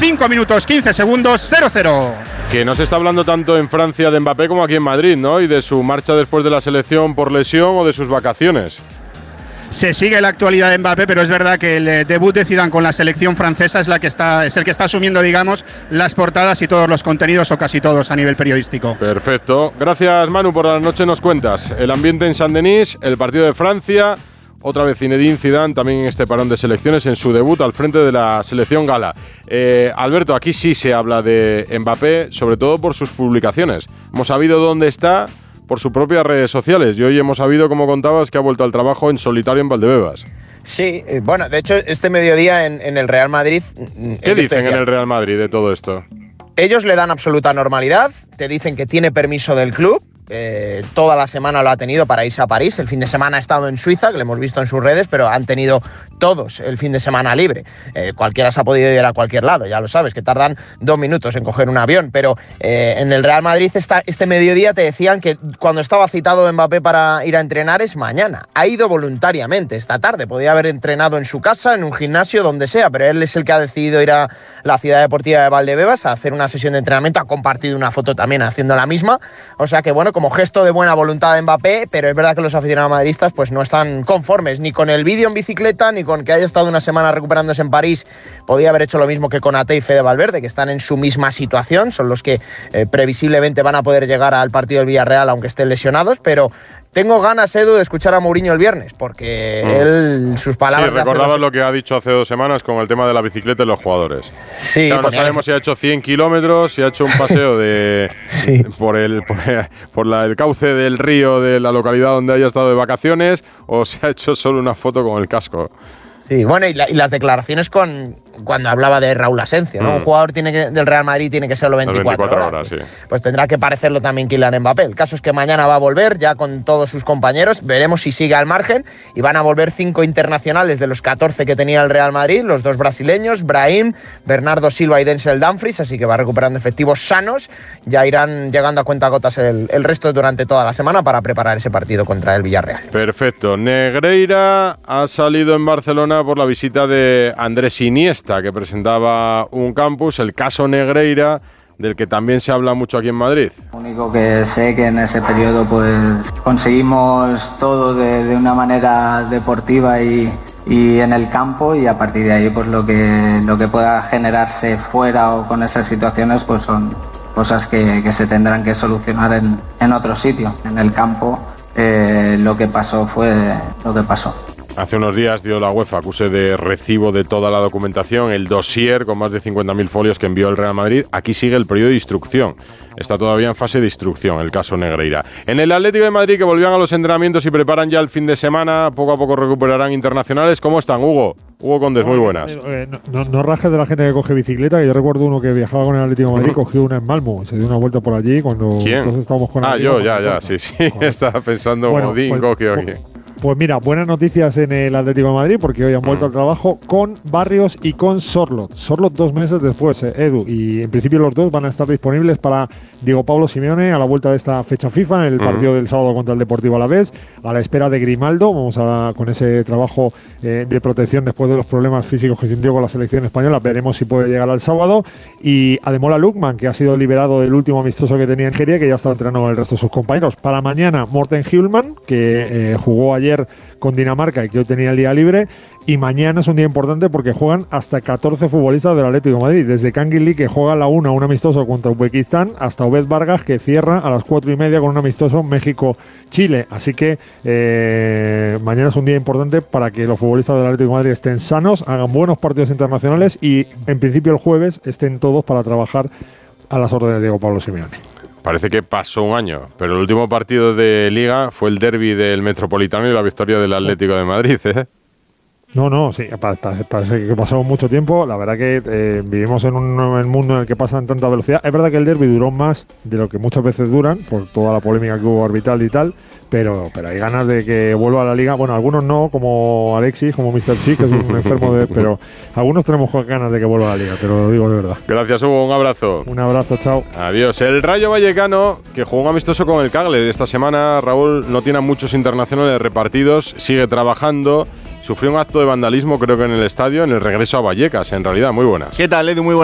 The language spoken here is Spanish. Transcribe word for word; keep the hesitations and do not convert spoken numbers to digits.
cinco minutos quince segundos, cero cero. Que no se está hablando tanto en Francia de Mbappé como aquí en Madrid, ¿no? Y de su marcha después de la selección por lesión o de sus vacaciones. Se sigue la actualidad de Mbappé, pero es verdad que el eh, debut de Zidane con la selección francesa es la que está, es el que está asumiendo, digamos, las portadas y todos los contenidos, o casi todos, a nivel periodístico. Perfecto. Gracias, Manu, por la noche nos cuentas el ambiente en Saint-Denis, el partido de Francia, otra vez Zinedine Zidane también en este parón de selecciones en su debut al frente de la selección gala. Eh, Alberto, aquí sí se habla de Mbappé, sobre todo por sus publicaciones. Hemos sabido dónde está por sus propias redes sociales y hoy hemos sabido, como contabas, que ha vuelto al trabajo en solitario en Valdebebas. Sí, bueno, de hecho este mediodía en, en el Real Madrid… ¿Qué dicen en el Real Madrid de todo esto? Ellos le dan absoluta normalidad, te dicen que tiene permiso del club. Eh, toda la semana lo ha tenido para irse a París. El fin de semana ha estado en Suiza, que lo hemos visto en sus redes, pero han tenido todos el fin de semana libre. Eh, cualquiera se ha podido ir a cualquier lado, ya lo sabes, que tardan dos minutos en coger un avión, pero eh, en el Real Madrid esta, este mediodía te decían que cuando estaba citado Mbappé para ir a entrenar es mañana. Ha ido voluntariamente esta tarde, podía haber entrenado en su casa, en un gimnasio, donde sea, pero él es el que ha decidido ir a la ciudad deportiva de Valdebebas a hacer una sesión de entrenamiento, ha compartido una foto también haciendo la misma, o sea que bueno, como gesto de buena voluntad de Mbappé, pero es verdad que los aficionados madridistas pues no están conformes ni con el vídeo en bicicleta, ni con que haya estado una semana recuperándose en París. Podía haber hecho lo mismo que Konaté y Fede Valverde, que están en su misma situación, son los que eh, previsiblemente van a poder llegar al partido del Villarreal aunque estén lesionados, pero tengo ganas, Edu, de escuchar a Mourinho el viernes, porque mm. él, sus palabras… Sí, recordabas dos... lo que ha dicho hace dos semanas con el tema de la bicicleta y los jugadores. Sí. Claro, no sabemos si ha hecho cien kilómetros, si ha hecho un paseo de sí. por, el, por, por la, el cauce del río de la localidad donde haya estado de vacaciones, o se ha hecho solo una foto con el casco. Sí, bueno, y, la, y las declaraciones con cuando hablaba de Raúl Asensio, ¿no? Mm. Un jugador tiene que, del Real Madrid tiene que serlo veinticuatro, veinticuatro horas. horas sí. Pues tendrá que parecerlo también Kylian Mbappé. El caso es que mañana va a volver ya con todos sus compañeros. Veremos si sigue al margen. Y van a volver cinco internacionales de los catorce que tenía el Real Madrid. Los dos brasileños, Brahim, Bernardo Silva y Denzel Dumfries. Así que va recuperando efectivos sanos. Ya irán llegando a cuentagotas el, el resto durante toda la semana para preparar ese partido contra el Villarreal. Perfecto. Negreira ha salido en Barcelona por la visita de Andrés Iniesta, que presentaba un campus, el caso Negreira, del que también se habla mucho aquí en Madrid. Lo único que sé que en ese periodo pues conseguimos todo de, de una manera deportiva y, y en el campo, y a partir de ahí pues lo que, lo que pueda generarse fuera o con esas situaciones pues son cosas que, que se tendrán que solucionar en, en otro sitio. En el campo eh, lo que pasó fue lo que pasó. Hace unos días dio la UEFA acuse de recibo de toda la documentación, el dossier con más de cincuenta mil folios que envió el Real Madrid. Aquí sigue el periodo de instrucción. Está todavía en fase de instrucción el caso Negreira. En el Atlético de Madrid, que volvían a los entrenamientos y preparan ya el fin de semana, poco a poco recuperarán internacionales. ¿Cómo están, Hugo? Hugo Condes, muy buenas. Eh, eh, no, no, no rajes de la gente que coge bicicleta, que yo recuerdo uno que viajaba con el Atlético de Madrid, cogió una en Malmo, se dio una vuelta por allí cuando ¿Quién? Entonces estábamos con Ah, yo, ya, ya, sí, sí. Estaba pensando bueno, Godín, pues, Coquio aquí. Pues, Pues mira, buenas noticias en el Atlético de Madrid porque hoy han vuelto mm. al trabajo con Barrios y con Sorloth. Sorloth dos meses después, eh, Edu, y en principio los dos van a estar disponibles para Diego Pablo Simeone a la vuelta de esta fecha FIFA en el mm. partido del sábado contra el Deportivo Alavés, a la espera de Grimaldo. Vamos a con ese trabajo eh, de protección después de los problemas físicos que sintió con la selección española. Veremos si puede llegar al sábado. Y Ademola Lookman, que ha sido liberado del último amistoso que tenía en Nigeria, que ya está entrenando con el resto de sus compañeros. Para mañana, Morten Hjulman, que eh, jugó ayer con Dinamarca y que hoy tenía el día libre, y mañana es un día importante porque juegan hasta catorce futbolistas del Atlético de Madrid, desde Kangin Lee, que juega a la una un amistoso contra Uzbekistán, hasta Obed Vargas, que cierra a las cuatro y media con un amistoso México-Chile. Así que eh, mañana es un día importante para que los futbolistas del Atlético de Madrid estén sanos, hagan buenos partidos internacionales y en principio el jueves estén todos para trabajar a las órdenes de Diego Pablo Simeone. Parece que pasó un año, pero el último partido de Liga fue el derbi del Metropolitano y la victoria del Atlético de Madrid, ¿eh? No, no, sí, parece que pasó mucho tiempo. La verdad que eh, vivimos en un, en un mundo en el que pasan tanta velocidad. Es verdad que el derbi duró más de lo que muchas veces duran, por toda la polémica que hubo arbitral y tal, pero, pero hay ganas de que vuelva a la Liga. Bueno, algunos no, como Alexis, como mister Chi, que es un enfermo de... Pero algunos tenemos ganas de que vuelva a la Liga, te lo digo de verdad. Gracias, Hugo, un abrazo. Un abrazo, chao. Adiós. El Rayo Vallecano, que jugó un amistoso con el Cagle esta semana, Raúl, no tiene muchos internacionales repartidos, sigue trabajando. Sufrió un acto de vandalismo, creo que en el estadio, en el regreso a Vallecas, en realidad. Muy buenas. ¿Qué tal, Edu? Muy buenas.